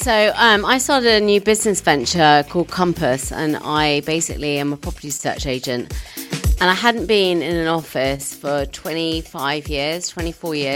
So I started a new business venture called Compass, and I basically am a property search agent. And I hadn't been in an office for 24 years.